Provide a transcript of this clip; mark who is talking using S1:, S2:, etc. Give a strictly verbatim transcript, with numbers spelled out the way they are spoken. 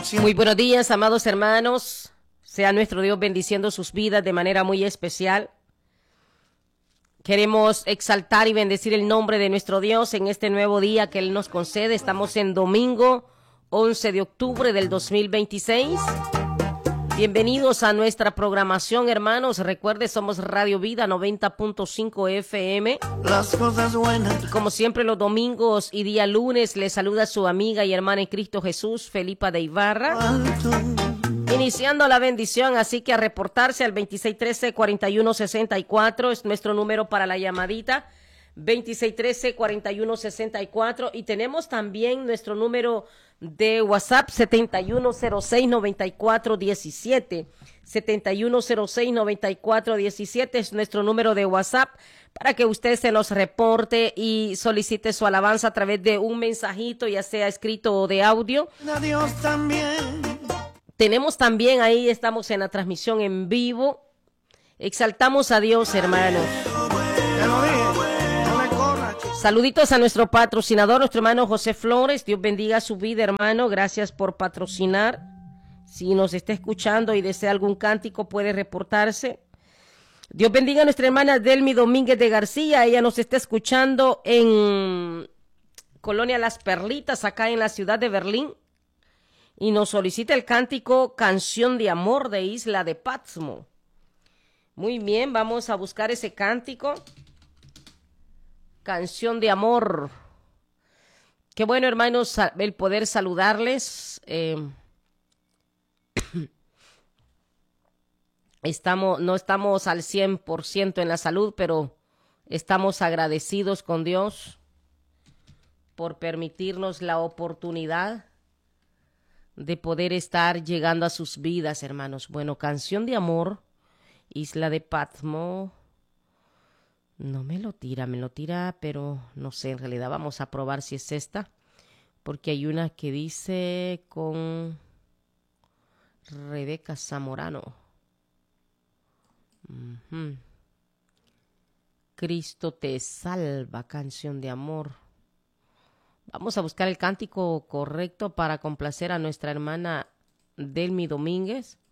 S1: Muy buenos días, amados hermanos. Sea nuestro Dios bendiciendo sus vidas de manera muy especial. Queremos exaltar y bendecir el nombre de nuestro Dios en este nuevo día que Él nos concede. Estamos en domingo once de octubre del dos mil veintiséis. Bienvenidos a nuestra programación, hermanos. Recuerde, somos Radio Vida noventa punto cinco F M.
S2: Las cosas buenas.
S1: Y como siempre, los domingos y día lunes, les saluda su amiga y hermana en Cristo Jesús, Felipa de Ibarra. Iniciando la bendición, así que a reportarse al veintiséis trece, cuarenta y uno sesenta y cuatro, es nuestro número para la llamadita. veintiséis trece, cuarenta y uno sesenta y cuatro, y tenemos también nuestro número de WhatsApp setenta y uno cero seis, noventa y cuatro diecisiete. setenta y uno cero seis, noventa y cuatro diecisiete es nuestro número de WhatsApp para que usted se nos reporte y solicite su alabanza a través de un mensajito, ya sea escrito o de audio.
S2: Dios también.
S1: Tenemos también, ahí estamos en la transmisión en vivo. Exaltamos a Dios, hermanos.
S2: Te lo dije. No me corras, chico.
S1: Saluditos a nuestro patrocinador, nuestro hermano José Flores. Dios bendiga su vida, hermano. Gracias por patrocinar. Si nos está escuchando y desea algún cántico, puede reportarse. Dios bendiga a nuestra hermana Delmi Domínguez de García. Ella nos está escuchando en Colonia Las Perlitas, acá en la ciudad de Berlín. Y nos solicita el cántico Canción de Amor de Isla de Patmos. Muy bien, vamos a buscar ese cántico. Canción de Amor. Qué bueno, hermanos, el poder saludarles. Eh, estamos, no estamos al cien por ciento en la salud, pero estamos agradecidos con Dios por permitirnos la oportunidad de poder estar llegando a sus vidas, hermanos. Bueno, Canción de Amor, Isla de Patmos. No me lo tira, me lo tira, pero no sé, en realidad vamos a probar si es esta, porque hay una que dice con Rebeca Zamorano. Uh-huh. Cristo te salva, Canción de Amor. Vamos a buscar el cántico correcto para complacer a nuestra hermana Delmi Domínguez.